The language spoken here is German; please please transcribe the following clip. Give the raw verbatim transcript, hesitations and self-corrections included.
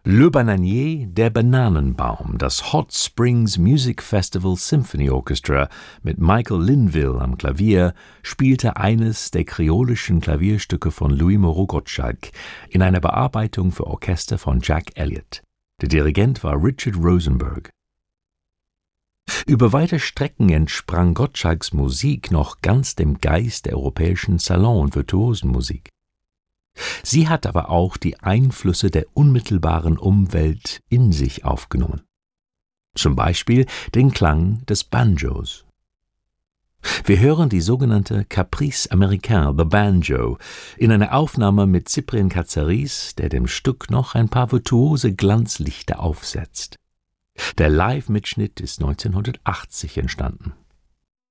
Le Bananier, der Bananenbaum, das Hot Springs Music Festival Symphony Orchestra mit Michael Linville am Klavier spielte eines der kreolischen Klavierstücke von Louis Moreau Gottschalk in einer Bearbeitung für Orchester von Jack Elliott. Der Dirigent war Richard Rosenberg. Über weite Strecken entsprang Gottschalks Musik noch ganz dem Geist der europäischen Salon- und Virtuosenmusik. Sie hat aber auch die Einflüsse der unmittelbaren Umwelt in sich aufgenommen. Zum Beispiel den Klang des Banjos. Wir hören die sogenannte Caprice Américain, the Banjo, in einer Aufnahme mit Cyprien Katsaris, der dem Stück noch ein paar virtuose Glanzlichter aufsetzt. Der Live-Mitschnitt ist neunzehnhundertachtzig entstanden.